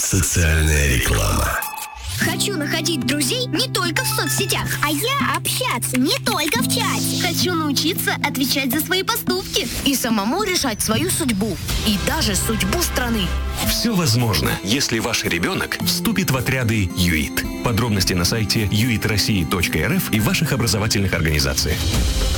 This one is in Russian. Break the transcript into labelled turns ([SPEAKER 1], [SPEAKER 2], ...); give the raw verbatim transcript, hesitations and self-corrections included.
[SPEAKER 1] Социальная реклама.
[SPEAKER 2] Хочу находить друзей не только в соцсетях, а я общаться не только в чате. Хочу научиться отвечать за свои поступки
[SPEAKER 3] и самому решать свою судьбу, и даже судьбу страны.
[SPEAKER 4] Все возможно, если ваш ребенок вступит в отряды ЮИТ. Подробности на сайте юит россии точка эр эф и ваших образовательных организациях.